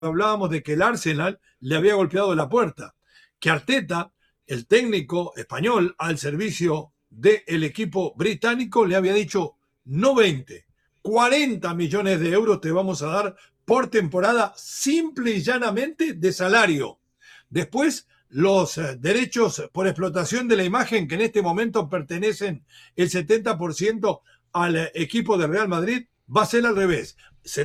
hablábamos de que el Arsenal le había golpeado la puerta, que Arteta, el técnico español al servicio del equipo británico, le había dicho no 20, 40 millones de euros te vamos a dar por temporada simple y llanamente de salario. Después, los derechos por explotación de la imagen, que en este momento pertenecen el 70% al equipo de Real Madrid, va a ser al revés.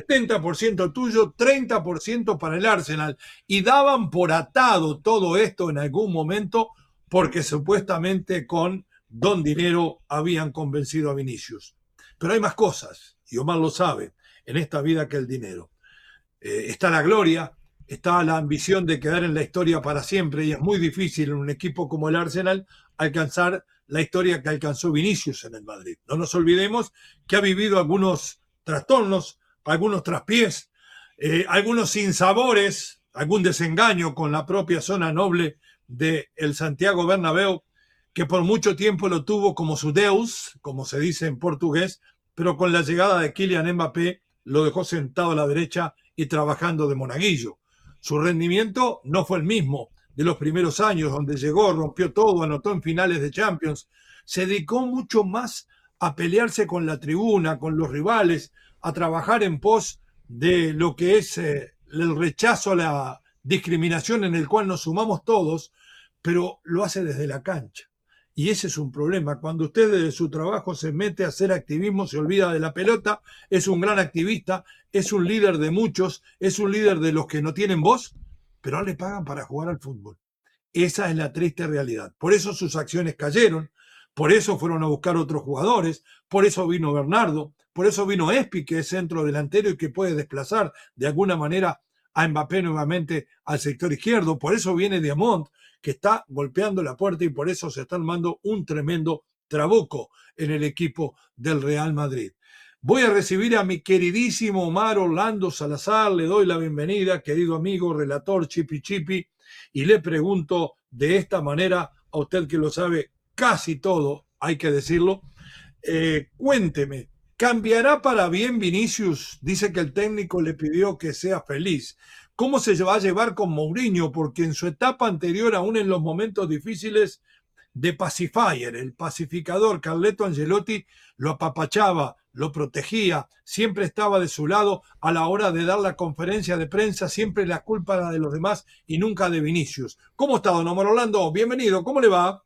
70% tuyo, 30% para el Arsenal. Y daban por atado todo esto en algún momento porque supuestamente con Don Dinero habían convencido a Vinicius. Pero hay más cosas, y Omar lo sabe, en esta vida que el dinero. Está la gloria, está la ambición de quedar en la historia para siempre, y es muy difícil en un equipo como el Arsenal alcanzar la historia que alcanzó Vinicius en el Madrid. No nos olvidemos que ha vivido algunos trastornos, algunos traspiés, algunos sinsabores, algún desengaño con la propia zona noble del Santiago Bernabéu, que por mucho tiempo lo tuvo como su deus, como se dice en portugués, pero con la llegada de Kylian Mbappé lo dejó sentado a la derecha y trabajando de monaguillo. Su rendimiento no fue el mismo de los primeros años, donde llegó, rompió todo, anotó en finales de Champions. Se dedicó mucho más a pelearse con la tribuna, con los rivales, a trabajar en pos de lo que es el rechazo a la discriminación en el cual nos sumamos todos, pero lo hace desde la cancha. Y ese es un problema. Cuando usted desde su trabajo se mete a hacer activismo, se olvida de la pelota, es un gran activista, es un líder de muchos, es un líder de los que no tienen voz, pero no le pagan para jugar al fútbol. Esa es la triste realidad. Por eso sus acciones cayeron, por eso fueron a buscar otros jugadores, por eso vino Bernardo, por eso vino Espi, que es centro delantero y que puede desplazar de alguna manera a Mbappé nuevamente al sector izquierdo, por eso viene Diamond, que está golpeando la puerta, y por eso se está armando un tremendo trabuco en el equipo del Real Madrid. Voy a recibir a mi queridísimo Omar Orlando Salazar, le doy la bienvenida, querido amigo, relator Chipi Chipi, y le pregunto de esta manera, a usted que lo sabe casi todo, hay que decirlo, cuénteme, ¿cambiará para bien Vinicius? Dice que el técnico le pidió que sea feliz. ¿Cómo se va a llevar con Mourinho? Porque en su etapa anterior, aún en los momentos difíciles, de pacifier, el pacificador Carleto Ancelotti lo apapachaba, lo protegía, siempre estaba de su lado a la hora de dar la conferencia de prensa, siempre la culpa era de los demás y nunca de Vinicius. ¿Cómo está, don Omar Orlando? Bienvenido, ¿cómo le va?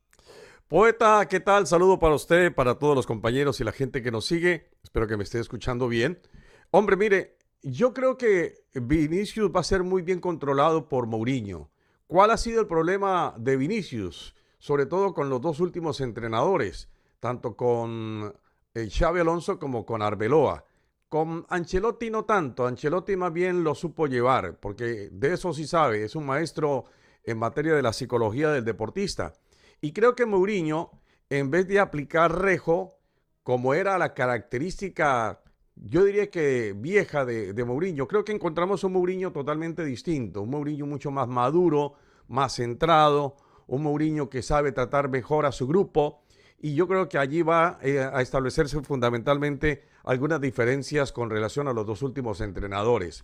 Poeta, ¿qué tal? Saludo para usted, para todos los compañeros y la gente que nos sigue. Espero que me esté escuchando bien. Hombre, mire, yo creo que Vinicius va a ser muy bien controlado por Mourinho. ¿Cuál ha sido el problema de Vinicius? Sobre todo con los dos últimos entrenadores, tanto con Xabi Alonso como con Arbeloa. Con Ancelotti no tanto, Ancelotti más bien lo supo llevar, porque de eso sí sabe, es un maestro en materia de la psicología del deportista. Y creo que Mourinho, en vez de aplicar rejo, como era la característica, yo diría que vieja de Mourinho, creo que encontramos un Mourinho totalmente distinto, un Mourinho mucho más maduro, más centrado, un Mourinho que sabe tratar mejor a su grupo. Y yo creo que allí va a establecerse fundamentalmente algunas diferencias con relación a los dos últimos entrenadores.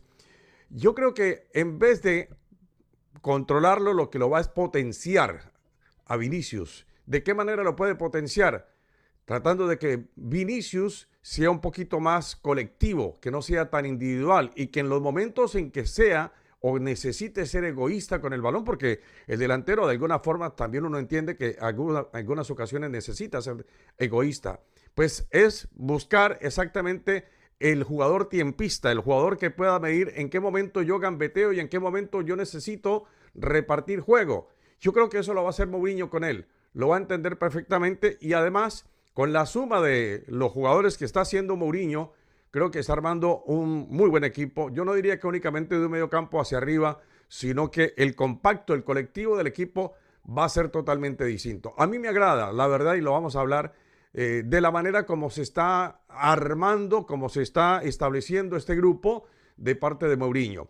Yo creo que en vez de controlarlo, lo que lo va es potenciar a Vinicius. ¿De qué manera lo puede potenciar? Tratando de que Vinicius sea un poquito más colectivo, que no sea tan individual y que en los momentos en que sea o necesite ser egoísta con el balón, porque el delantero de alguna forma también uno entiende que algunas ocasiones necesita ser egoísta, pues es buscar exactamente el jugador tiempista, el jugador que pueda medir en qué momento yo gambeteo y en qué momento yo necesito repartir juego. Yo creo que eso lo va a hacer Mourinho con él, lo va a entender perfectamente y además con la suma de los jugadores que está haciendo Mourinho, creo que está armando un muy buen equipo. Yo no diría que únicamente de un medio campo hacia arriba, sino que el compacto, el colectivo del equipo va a ser totalmente distinto. A mí me agrada, la verdad, y lo vamos a hablar de la manera como se está armando, como se está estableciendo este grupo de parte de Mourinho.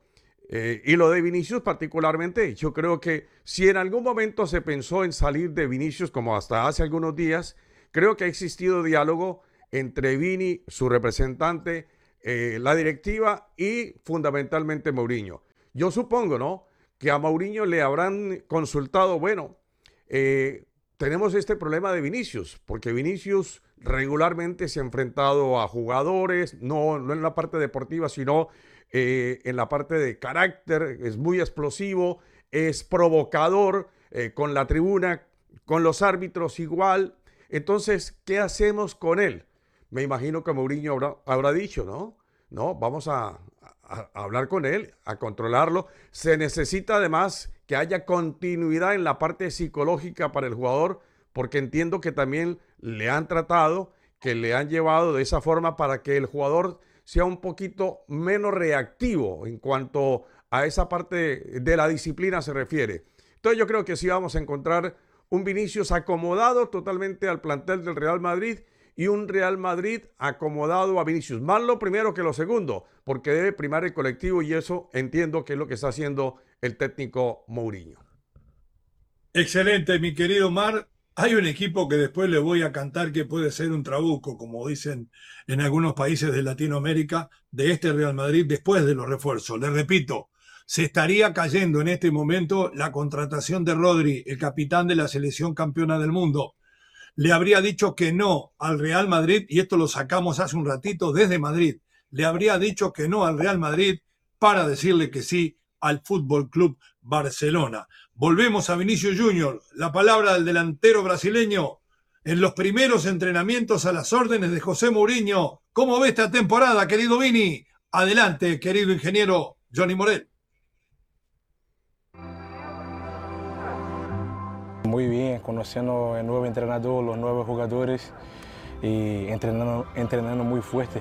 Y lo de Vinicius particularmente, yo creo que si en algún momento se pensó en salir de Vinicius, como hasta hace algunos días, creo que ha existido diálogo entre Vini, su representante, la directiva y fundamentalmente Mourinho. Yo supongo, ¿no?, que a Mourinho le habrán consultado, bueno, tenemos este problema de Vinicius, porque Vinicius regularmente se ha enfrentado a jugadores, no en la parte deportiva, sino en la parte de carácter, es muy explosivo, es provocador con la tribuna, con los árbitros igual. Entonces, ¿qué hacemos con él? Me imagino que Mourinho habrá dicho, ¿no? No, vamos a hablar con él, a controlarlo. Se necesita además que haya continuidad en la parte psicológica para el jugador, porque entiendo que también le han tratado, que le han llevado de esa forma para que el jugador sea un poquito menos reactivo en cuanto a esa parte de la disciplina se refiere. Entonces yo creo que sí vamos a encontrar un Vinicius acomodado totalmente al plantel del Real Madrid y un Real Madrid acomodado a Vinicius. Más lo primero que lo segundo, porque debe primar el colectivo y eso entiendo que es lo que está haciendo el técnico Mourinho. Excelente, mi querido Mar. Hay un equipo que después le voy a cantar que puede ser un trabuco, como dicen en algunos países de Latinoamérica, de este Real Madrid después de los refuerzos. Les repito, se estaría cayendo en este momento la contratación de Rodri, el capitán de la selección campeona del mundo. Le habría dicho que no al Real Madrid, y esto lo sacamos hace un ratito desde Madrid, le habría dicho que no al Real Madrid para decirle que sí al Fútbol Club Barcelona. Volvemos a Vinicius Junior, la palabra del delantero brasileño en los primeros entrenamientos a las órdenes de José Mourinho. ¿Cómo ve esta temporada, querido Vini? Adelante, querido ingeniero Johnny Morel. Muy bien, conociendo el nuevo entrenador, los nuevos jugadores y entrenando muy fuerte.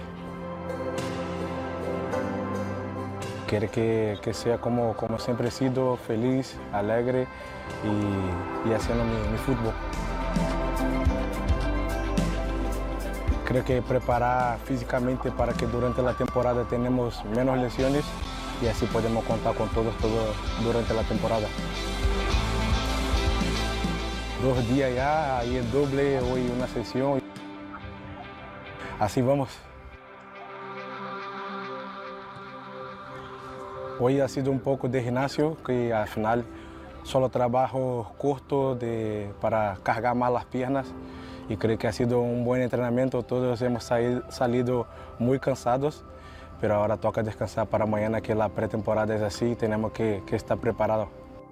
Quiero que sea como siempre he sido, feliz, alegre y haciendo mi fútbol. Creo que preparar físicamente para que durante la temporada tenemos menos lesiones y así podemos contar con todos durante la temporada. 2 días ya, ahí el doble, hoy una sesión. Así vamos. Hoy ha sido un poco de gimnasio, que al final solo trabajo corto para cargar más las piernas y creo que ha sido un buen entrenamiento. Todos hemos salido muy cansados, pero ahora toca descansar para mañana, que la pretemporada es así y tenemos que estar preparados.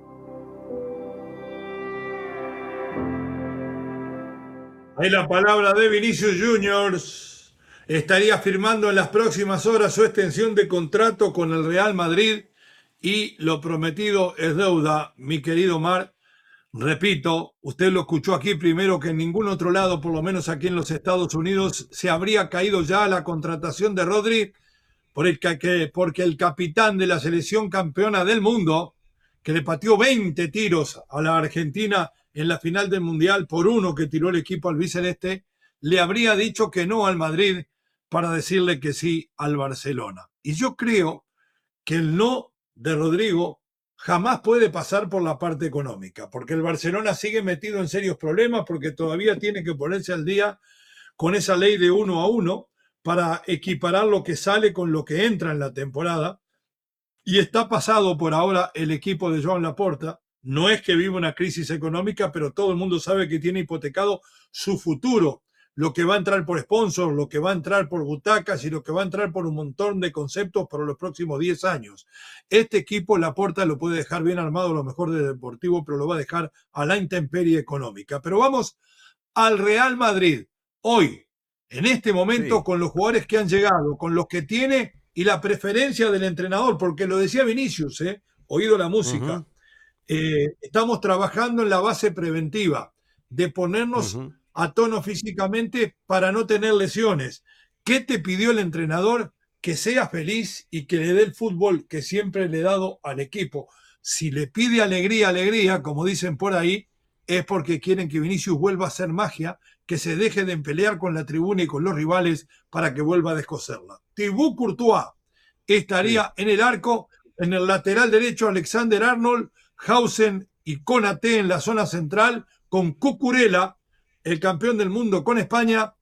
Ahí la palabra de Vinicius Junior. Estaría firmando en las próximas horas su extensión de contrato con el Real Madrid y lo prometido es deuda, mi querido Mar. Repito, usted lo escuchó aquí primero que en ningún otro lado, por lo menos aquí en los Estados Unidos, se habría caído ya la contratación de Rodri porque el capitán de la selección campeona del mundo, que le pateó 20 tiros a la Argentina en la final del Mundial por uno que tiró el equipo albiceleste, le habría dicho que no al Madrid para decirle que sí al Barcelona. Y yo creo que el no de Rodrigo jamás puede pasar por la parte económica, porque el Barcelona sigue metido en serios problemas, porque todavía tiene que ponerse al día con esa ley de 1-1 para equiparar lo que sale con lo que entra en la temporada. Y está pasado por ahora el equipo de Joan Laporta. No es que viva una crisis económica, pero todo el mundo sabe que tiene hipotecado su futuro, lo que va a entrar por sponsors, lo que va a entrar por butacas y lo que va a entrar por un montón de conceptos para los próximos 10 años. Este equipo, Laporta, lo puede dejar bien armado, lo mejor de Deportivo, pero lo va a dejar a la intemperie económica. Pero vamos al Real Madrid. Hoy, en este momento, sí, con los jugadores que han llegado, con los que tiene y la preferencia del entrenador, porque lo decía Vinicius, oído la música. Estamos trabajando en la base preventiva de ponernos a tono físicamente para no tener lesiones. ¿Qué te pidió el entrenador? Que sea feliz y que le dé el fútbol que siempre le he dado al equipo. Si le pide alegría, como dicen por ahí, es porque quieren que Vinicius vuelva a hacer magia, que se deje de pelear con la tribuna y con los rivales para que vuelva a descoserla. Thibaut Courtois estaría en el arco, en el lateral derecho Alexander Arnold, Hausen y Konaté en la zona central, con Cucurella, el campeón del mundo con España,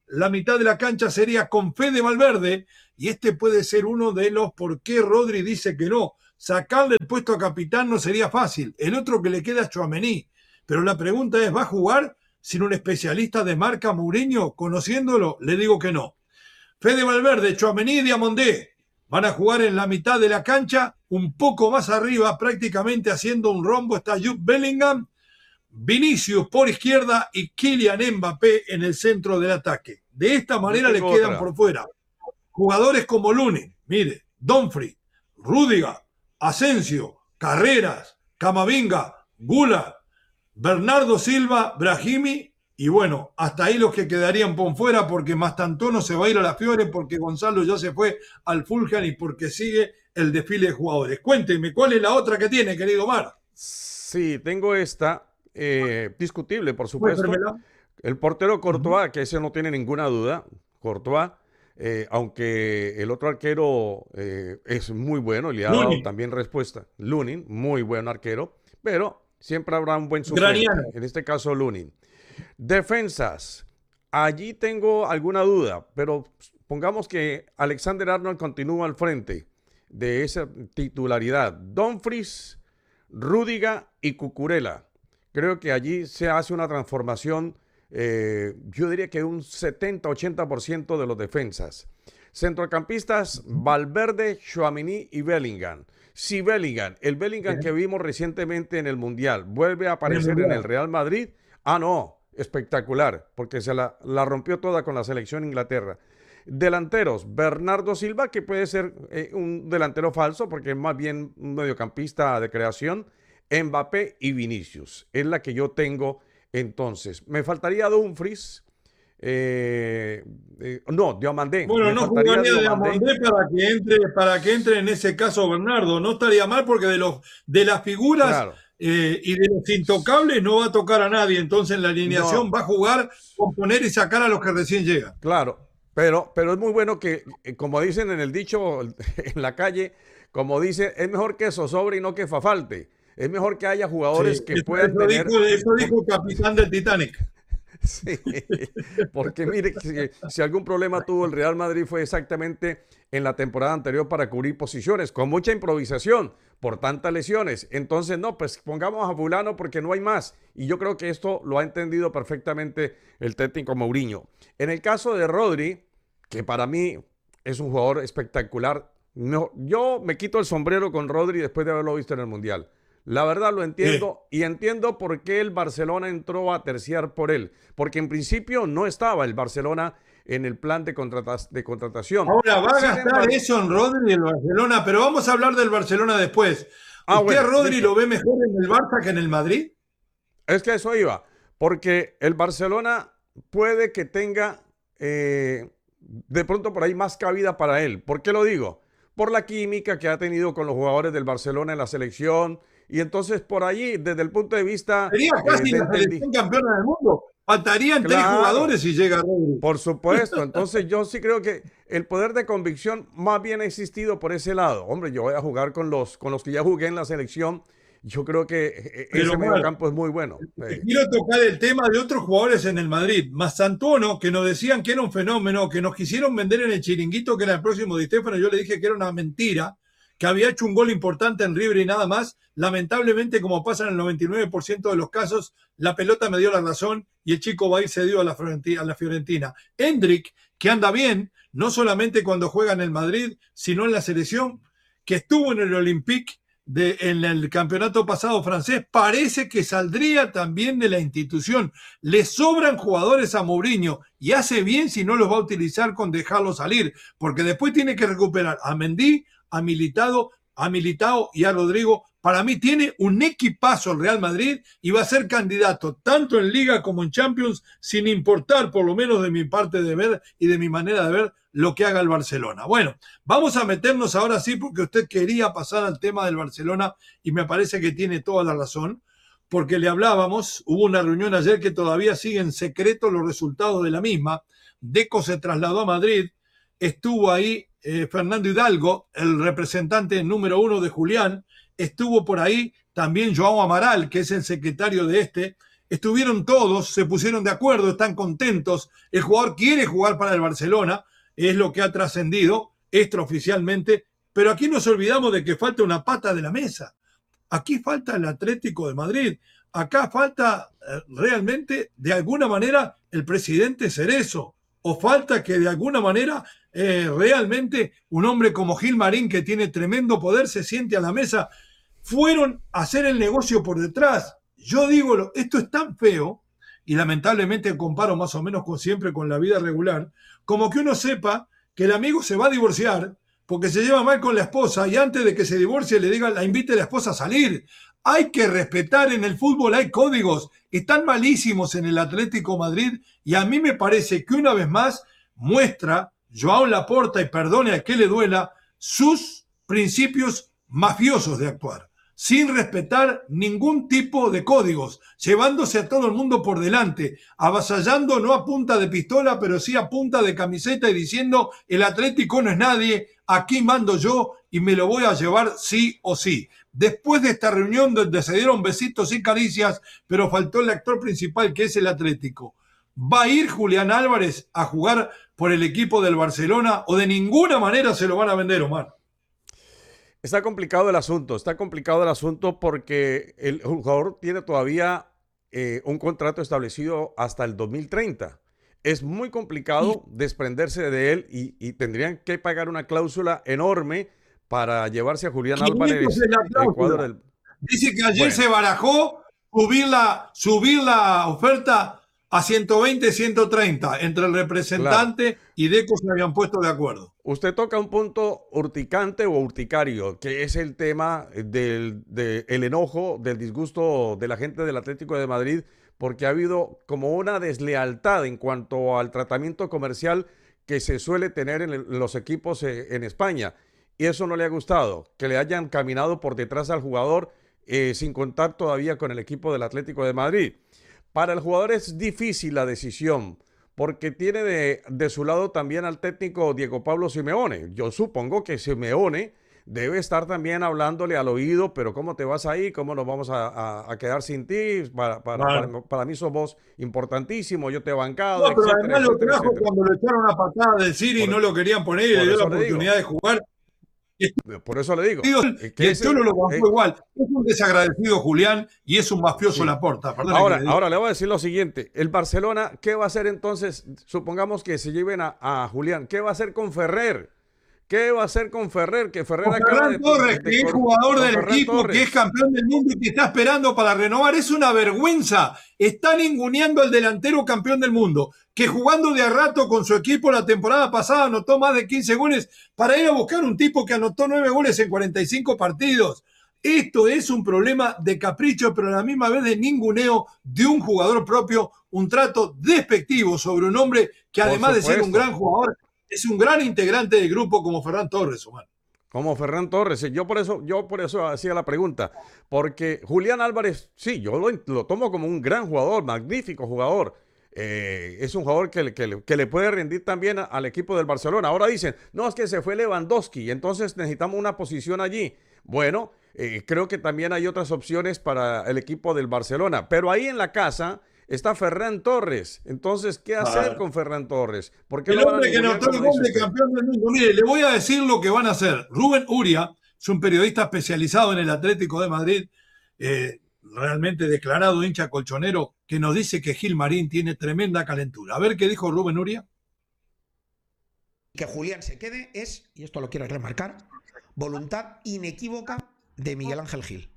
la mitad de la cancha sería con Fede Valverde, y este puede ser uno de los por qué Rodri dice que no. Sacarle el puesto a capitán no sería fácil. El otro que le queda es Tchouaméni. Pero la pregunta es, ¿va a jugar sin un especialista de marca Mourinho? Conociéndolo, le digo que no. Fede Valverde, Tchouaméni y Diamandé van a jugar en la mitad de la cancha, un poco más arriba, prácticamente haciendo un rombo, está Jude Bellingham, Vinicius por izquierda y Kylian Mbappé en el centro del ataque. De esta manera le quedan por fuera jugadores como Lunin, mire, Dumfries, Rüdiger, Asensio, Carreras, Camavinga, Gula, Bernardo Silva, Brahimi, y bueno, hasta ahí los que quedarían por fuera, porque Mastantuono se va a ir a la Fiore, porque Gonzalo ya se fue al Fulham y porque sigue el desfile de jugadores. Cuénteme, ¿cuál es la otra que tiene, querido Omar? Sí, tengo esta, discutible, por supuesto. El portero Courtois, que ese no tiene ninguna duda, Courtois, aunque el otro arquero es muy bueno, le ha dado también respuesta. Lunin, muy buen arquero, pero siempre habrá un buen suplente, en este caso Lunin. Defensas, allí tengo alguna duda, pero pongamos que Alexander-Arnold continúa al frente de esa titularidad. Dumfries, Rüdiger y Cucurella. Creo que allí se hace una transformación, yo diría que un 70-80% de los defensas. Centrocampistas, Valverde, Tchouaméni y Bellingham. Si Bellingham, el Bellingham que vimos recientemente en el Mundial, vuelve a aparecer en el Real Madrid, no, espectacular, porque se la rompió toda con la selección Inglaterra. Delanteros, Bernardo Silva, que puede ser un delantero falso, porque es más bien un mediocampista de creación. Mbappé y Vinicius, es la que yo tengo entonces. Me faltaría Dumfries, no, Diomandé. Bueno, no jugaría Diomandé para que entre en ese caso Bernardo. No estaría mal porque de las figuras, claro, y de los intocables no va a tocar a nadie. Entonces en la alineación va a jugar, componer y sacar a los que recién llegan. Claro, pero es muy bueno que, como dicen en el dicho en la calle, como dice, es mejor que zozobre y no que fafalte. Es mejor que haya jugadores que puedan tener... Eso dijo capitán del Titanic. Sí, porque mire, si algún problema tuvo el Real Madrid fue exactamente en la temporada anterior para cubrir posiciones, con mucha improvisación, por tantas lesiones. Entonces, no, pues pongamos a fulano porque no hay más. Y yo creo que esto lo ha entendido perfectamente el técnico Mourinho. En el caso de Rodri, que para mí es un jugador espectacular, no, yo me quito el sombrero con Rodri después de haberlo visto en el Mundial. La verdad lo entiendo y entiendo por qué el Barcelona entró a terciar por él. Porque en principio no estaba el Barcelona en el plan de contratación. Ahora va a gastar eso en Rodri y el Barcelona, pero vamos a hablar del Barcelona después. ¿Usted bueno, a Rodri lo ve mejor en el Barça que en el Madrid? Es que eso iba. Porque el Barcelona puede que tenga de pronto por ahí más cabida para él. ¿Por qué lo digo? Por la química que ha tenido con los jugadores del Barcelona en la selección. Y entonces por allí, desde el punto de vista... Sería casi la selección campeona del mundo. Faltarían 3 jugadores si llega Rodri. Por supuesto. Entonces yo sí creo que el poder de convicción más bien ha existido por ese lado. Hombre, yo voy a jugar con los que ya jugué en la selección. Yo creo que ese medio campo es muy bueno. Quiero tocar el tema de otros jugadores en el Madrid. Mastantuono, que nos decían que era un fenómeno, que nos quisieron vender en el chiringuito, que era el próximo Di Stéfano. Yo le dije que era una mentira, que había hecho un gol importante en River y nada más. Lamentablemente, como pasa en el 99% de los casos, la pelota me dio la razón y el chico va a ir cedido a la Fiorentina. Endrick, que anda bien, no solamente cuando juega en el Madrid, sino en la selección, que estuvo en el Olympique en el campeonato pasado francés, parece que saldría también de la institución. Le sobran jugadores a Mourinho y hace bien si no los va a utilizar con dejarlo salir, porque después tiene que recuperar a Mendy, a Militao y a Rodrigo. Para mí tiene un equipazo el Real Madrid y va a ser candidato tanto en Liga como en Champions, sin importar, por lo menos de mi parte de ver y de mi manera de ver, lo que haga el Barcelona. Bueno, vamos a meternos ahora sí, porque usted quería pasar al tema del Barcelona y me parece que tiene toda la razón, porque le hablábamos, hubo una reunión ayer que todavía sigue en secreto los resultados de la misma. Deco se trasladó a Madrid, estuvo ahí Fernando Hidalgo, el representante número 1 de Julián, estuvo por ahí también Joao Amaral, que es el secretario de estuvieron todos, se pusieron de acuerdo, están contentos, el jugador quiere jugar para el Barcelona, es lo que ha trascendido extraoficialmente, pero aquí nos olvidamos de que falta una pata de la mesa. Aquí falta el Atlético de Madrid. Acá falta realmente, de alguna manera, el presidente Cerezo. O falta que de alguna manera realmente un hombre como Gilmarín, que tiene tremendo poder, se siente a la mesa. Fueron a hacer el negocio por detrás. Yo digo, esto es tan feo, y lamentablemente comparo más o menos siempre con la vida regular, como que uno sepa que el amigo se va a divorciar porque se lleva mal con la esposa y antes de que se divorcie le diga, la invite a la esposa a salir. Hay que respetar, en el fútbol hay códigos, están malísimos en el Atlético Madrid y a mí me parece que una vez más muestra Joao Laporta, y perdone a que le duela, sus principios mafiosos de actuar, sin respetar ningún tipo de códigos, llevándose a todo el mundo por delante, avasallando no a punta de pistola, pero sí a punta de camiseta y diciendo, el Atlético no es nadie, aquí mando yo y me lo voy a llevar sí o sí. Después de esta reunión donde se dieron besitos y caricias, pero faltó el actor principal, que es el Atlético. ¿Va a ir Julián Álvarez a jugar por el equipo del Barcelona o de ninguna manera se lo van a vender, Omar? Está complicado el asunto porque el jugador tiene todavía un contrato establecido hasta el 2030. Es muy complicado desprenderse de él y tendrían que pagar una cláusula enorme para llevarse a Julián Álvarez al cuadro del... Dice que ayer se barajó subir la oferta a 120, 130 entre el representante y Deco se habían puesto de acuerdo. Usted toca un punto urticante o urticario, que es el tema del enojo, del disgusto de la gente del Atlético de Madrid, porque ha habido como una deslealtad en cuanto al tratamiento comercial que se suele tener en los equipos en España. Y eso no le ha gustado, que le hayan caminado por detrás al jugador sin contar todavía con el equipo del Atlético de Madrid. Para el jugador es difícil la decisión, porque tiene de su lado también al técnico Diego Pablo Simeone. Yo supongo que Simeone debe estar también hablándole al oído, pero ¿cómo te vas ahí? ¿Cómo nos vamos a quedar sin ti? Para mí sos vos importantísimo, yo te he bancado, no, pero etcétera, además lo etcétera, trajo etcétera. cuando le echaron a patada del City y no lo querían poner y le dio la oportunidad de jugar. Por eso le digo. Y el Cholo lo bancó igual. Es un desagradecido Julián y es un mafioso Laporta. Ahora le voy a decir lo siguiente. El Barcelona, ¿qué va a hacer entonces? Supongamos que se lleven a Julián. ¿Qué va a hacer con Ferrer? ¿Qué va a hacer con Ferrer? Que Ferrer acaba Ferran Torres, que es jugador del equipo, que es campeón del mundo y que está esperando para renovar. Es una vergüenza. Está ninguneando al delantero campeón del mundo, que jugando de a rato con su equipo la temporada pasada anotó más de 15 goles para ir a buscar un tipo que anotó 9 goles en 45 partidos. Esto es un problema de capricho, pero a la misma vez de ninguneo de un jugador propio, un trato despectivo sobre un hombre que además de ser un gran jugador, es un gran integrante del grupo como Ferran Torres, Omar. Como Ferran Torres. Yo por eso hacía la pregunta. Porque Julián Álvarez, sí, yo lo tomo como un gran jugador, magnífico jugador. Es un jugador que le puede rendir también al equipo del Barcelona. Ahora dicen, no, es que se fue Lewandowski, entonces necesitamos una posición allí. Bueno, creo que también hay otras opciones para el equipo del Barcelona. Pero ahí en la casa está Ferran Torres. Entonces, ¿qué hacer con Ferran Torres? ¿Por qué el hombre que anotó el gol de campeón del mundo. Mire, le voy a decir lo que van a hacer. Rubén Uria es un periodista especializado en el Atlético de Madrid, realmente declarado hincha colchonero, que nos dice que Gilmarín tiene tremenda calentura. A ver qué dijo Rubén Uria. Que Julián se quede es, y esto lo quiero remarcar, voluntad inequívoca de Miguel Ángel Gil.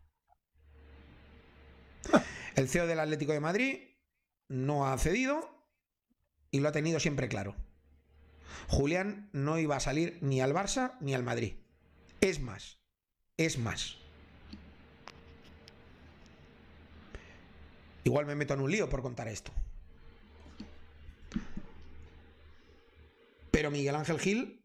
El CEO del Atlético de Madrid no ha cedido y lo ha tenido siempre claro. Julián no iba a salir ni al Barça ni al Madrid. Es más. Igual me meto en un lío por contar esto. Pero Miguel Ángel Gil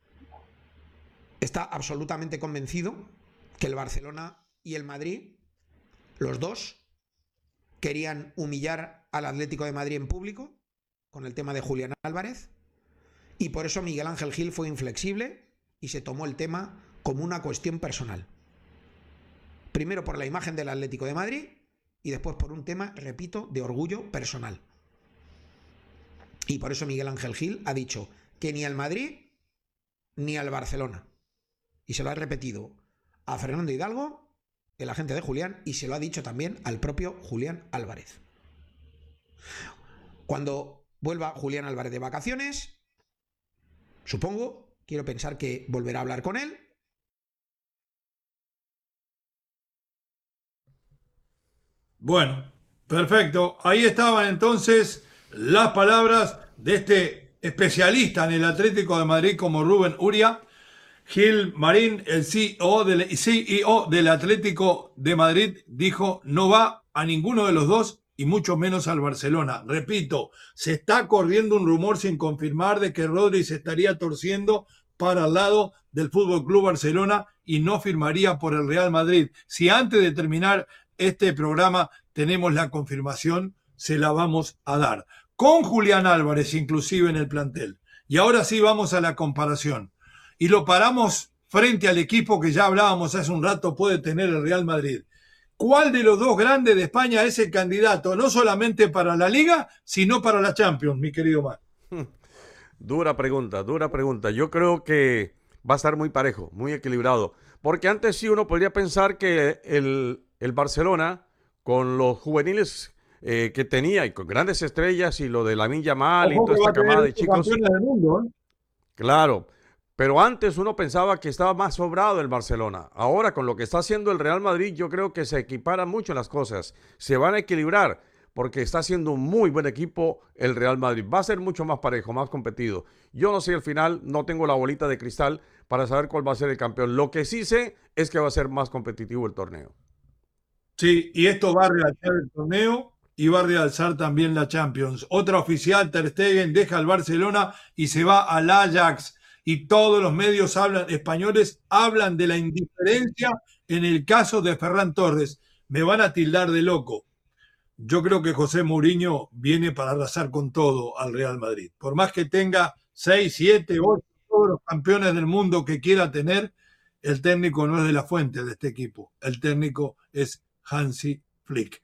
está absolutamente convencido que el Barcelona y el Madrid, los dos, querían humillar al Atlético de Madrid en público con el tema de Julián Álvarez y por eso Miguel Ángel Gil fue inflexible y se tomó el tema como una cuestión personal. Primero por la imagen del Atlético de Madrid y después por un tema, repito, de orgullo personal. Y por eso Miguel Ángel Gil ha dicho que ni al Madrid ni al Barcelona. Y se lo ha repetido a Fernando Hidalgo, el agente de Julián, y se lo ha dicho también al propio Julián Álvarez. Cuando vuelva Julián Álvarez de vacaciones, supongo, quiero pensar que volverá a hablar con él. Bueno, perfecto. Ahí estaban entonces las palabras de este especialista en el Atlético de Madrid como Rubén Uria. Gil Marín, el CEO del Atlético de Madrid, dijo no va a ninguno de los dos y mucho menos al Barcelona. Repito, se está corriendo un rumor sin confirmar de que Rodri se estaría torciendo para el lado del FC Barcelona y no firmaría por el Real Madrid. Si antes de terminar este programa tenemos la confirmación, se la vamos a dar. Con Julián Álvarez inclusive en el plantel. Y ahora sí vamos a la comparación. Y lo paramos frente al equipo que ya hablábamos hace un rato puede tener el Real Madrid. ¿Cuál de los dos grandes de España es el candidato, no solamente para la Liga, sino para la Champions, mi querido Mar? Dura pregunta, dura pregunta. Yo creo que va a estar muy parejo, muy equilibrado. Porque antes sí uno podría pensar que el Barcelona, con los juveniles que tenía y con grandes estrellas y lo de Lamine Yamal y toda esta camada de chicos. Del mundo, ¿eh? Claro. Pero antes uno pensaba que estaba más sobrado el Barcelona. Ahora, con lo que está haciendo el Real Madrid, yo creo que se equiparan mucho las cosas. Se van a equilibrar porque está haciendo un muy buen equipo el Real Madrid. Va a ser mucho más parejo, más competido. Yo no sé al final, no tengo la bolita de cristal para saber cuál va a ser el campeón. Lo que sí sé es que va a ser más competitivo el torneo. Sí, y esto va a realzar el torneo y va a realzar también la Champions. Otra oficial, Ter Stegen, deja al Barcelona y se va al Ajax. Y todos los medios españoles hablan de la indiferencia en el caso de Ferran Torres. Me van a tildar de loco. Yo creo que José Mourinho viene para arrasar con todo al Real Madrid. Por más que tenga 6, 7, 8, todos los campeones del mundo que quiera tener, el técnico no es de la fuente de este equipo. El técnico es Hansi Flick.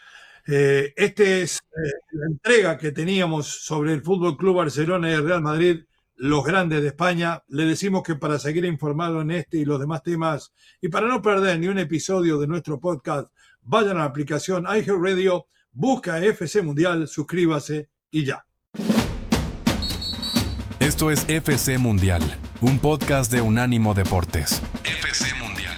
Esta es la entrega que teníamos sobre el FC Barcelona y el Real Madrid, los grandes de España. Le decimos que para seguir informado en este y los demás temas y para no perder ni un episodio de nuestro podcast, vayan a la aplicación iHeartRadio, busca FC Mundial, suscríbase y ya. Esto es FC Mundial, un podcast de Unánimo Deportes. FC Mundial.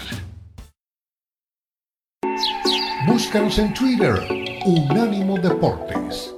Búscanos en Twitter, Unánimo Deportes.